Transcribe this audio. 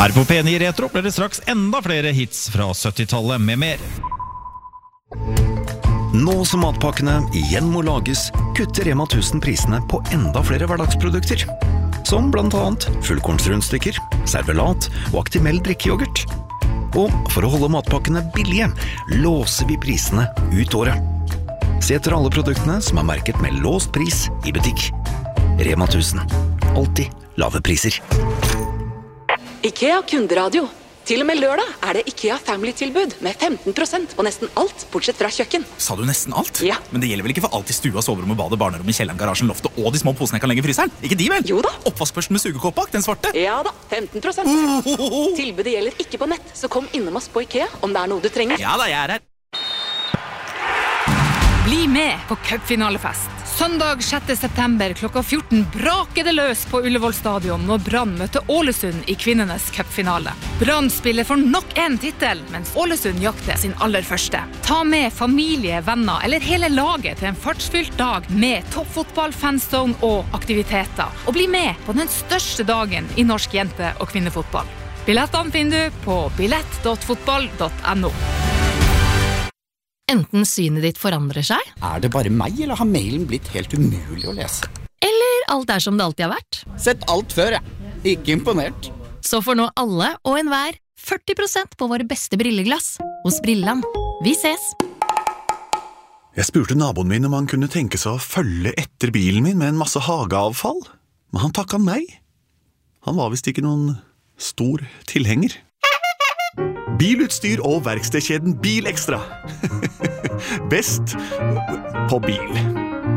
Her på P9 Retro blir det straks enda flere hits fra 70-tallet med mer. Nå som matpakkene igjen må lages, kutter Rema 1000 prisene på enda flere hverdagsprodukter. Som blant annet fullkornsrundstykker, servelat og Actimel drikkeyoghurt. Og for å holde matpakkene billige, låser vi prisene ut året. Se etter alle produktene som er merket med låst pris i butikk. Rema 1000. Alltid lave priser. IKEA kunderadio. Til og med lørdag er det IKEA Family-tilbud med 15% på nesten alt, bortsett fra kjøkken. Sa du nesten alt? Ja. Men det gjelder vel ikke for alt i stua, soverommet, badet, barnerommet, kjelleren, garasjen, loftet og de små posene jeg kan legge i fryseren? Ikke de vel? Jo da. Oppvaskbørsten med sugekåpak, den svarte? Ja da, 15%. Tilbudet gjelder ikke på nett, så kom innom oss på IKEA om det er noe du trenger. Ja da, jeg er her. Bli med på cupfinalefest. Søndag 6. september klokka 14 braker det løs på Ullevål stadion når Brann møter Ålesund i kvinnenes cupfinale. Brann spiller for nok en titel, mens Ålesund jakter sin aller første. Ta med familie, venner eller hele laget til en fartsfylt dag med toppfotball, fanzone og aktiviteter. Og bli med på den største dagen i norsk jente- og kvinnefotball. Billettene finner du på billett.fotball.no. Enten synet ditt forandrer seg, Er det bare meg, eller har mailen blitt helt umulig å lese? eller alt er som det alltid har vært. Sett alt før, jeg. Ikke imponert. Så får nå alle og enhver 40% på våre beste brilleglass hos Brilland. Vi ses! Jeg spurte naboen min om han kunne tenke seg å følge etter bilen min med en masse hageavfall, men han takket nei. Han var vist ikke noen stor tilhenger. Bilutstyr og verkstedkjeden Bil Extra. Best på bil.